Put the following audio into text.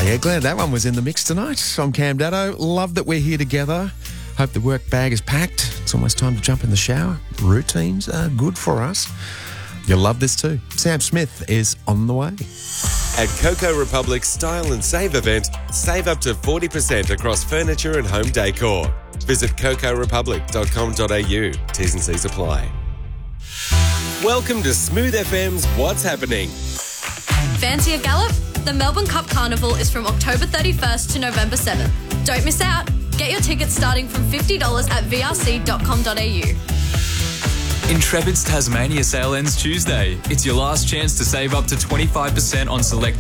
Yeah, glad that one was in the mix tonight. I'm Cam Daddo. Love that we're here together. Hope the work bag is packed. It's almost time to jump in the shower. Routines are good for us. You'll love this too. Sam Smith is on the way. At Coco Republic's Style and Save event, save up to 40% across furniture and home decor. Visit cocorepublic.com.au. T's and C's apply. Welcome to Smooth FM's What's Happening. Fancy a gallop? The Melbourne Cup Carnival is from October 31st to November 7th. Don't miss out. Get your tickets starting from $50 at vrc.com.au. Intrepid's Tasmania sale ends Tuesday. It's your last chance to save up to 25% on select